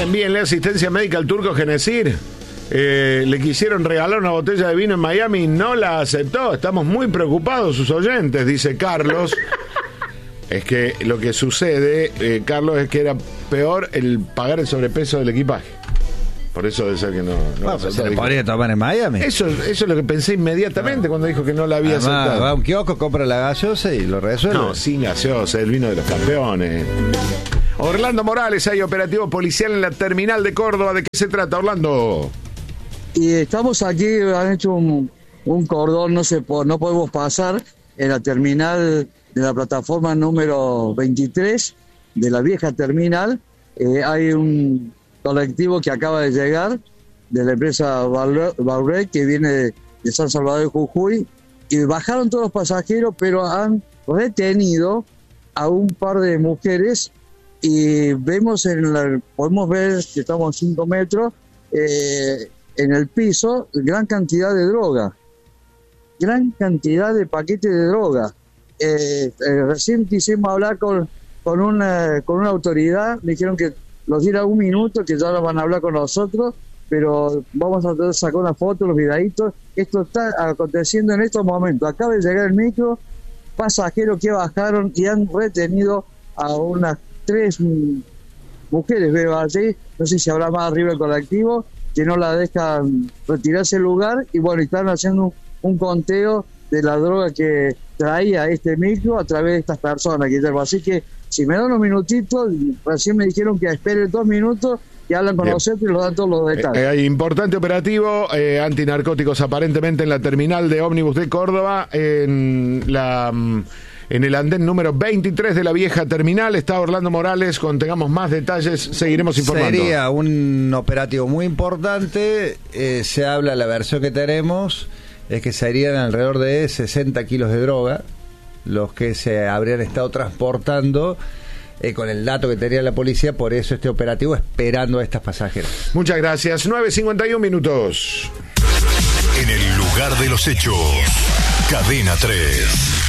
envíenle asistencia médica al Turco Genesir. Le quisieron regalar una botella de vino en Miami y no la aceptó. Estamos muy preocupados sus oyentes, dice Carlos. Es que lo que sucede, Carlos, es que era peor el pagar el sobrepeso del equipaje. Por eso debe ser que no pues se le podría tomar en Miami. Eso es lo que pensé inmediatamente cuando dijo que no la había aceptado. Va a un kiosco, compra la gaseosa y lo resuelve. No, sin gaseosa, el vino de los campeones. Orlando Morales, hay operativo policial en la terminal de Córdoba. ¿De qué se trata, Orlando? Y estamos aquí, han hecho un cordón, no podemos pasar en la terminal de la plataforma número 23 de la vieja terminal. Hay un colectivo que acaba de llegar de la empresa Bauré, que viene de San Salvador de Jujuy, y bajaron todos los pasajeros, pero han retenido a un par de mujeres y podemos ver que estamos a 5 metros en el piso, gran cantidad de droga, gran cantidad de paquetes de droga. Recién quisimos hablar con una autoridad, me dijeron que los diera un minuto, que ya no van a hablar con nosotros, pero vamos a tratar de sacar una foto, los videitos. Esto está aconteciendo en estos momentos. Acaba de llegar el micro, pasajeros que bajaron y han retenido a unas 3 mujeres, veo allí, no sé si habrá más arriba el colectivo, que no la dejan retirarse del lugar, y bueno, están haciendo un conteo de la droga que traía este micro a través de estas personas, Guillermo. Así que si me dan unos minutitos, recién me dijeron que espere 2 minutos y hablan con nosotros y nos dan todos los detalles. Hay importante operativo antinarcóticos aparentemente en la terminal de ómnibus de Córdoba, en el andén número 23 de la vieja terminal. Está Orlando Morales. Cuando tengamos más detalles seguiremos informando. Sería un operativo muy importante. Se habla, la versión que tenemos es que serían alrededor de 60 kilos de droga los que se habrían estado transportando, con el dato que tenía la policía. Por eso este operativo, esperando a estas pasajeras. Muchas gracias. 9:51 minutos. En el lugar de los hechos, Cadena 3.